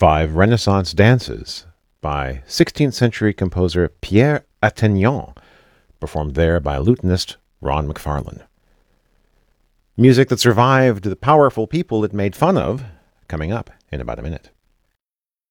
5 Renaissance Dances by 16th century composer Pierre Attignan, performed there by lutenist Ron McFarlane. Music that survived the powerful people it made fun of, coming up in about a minute.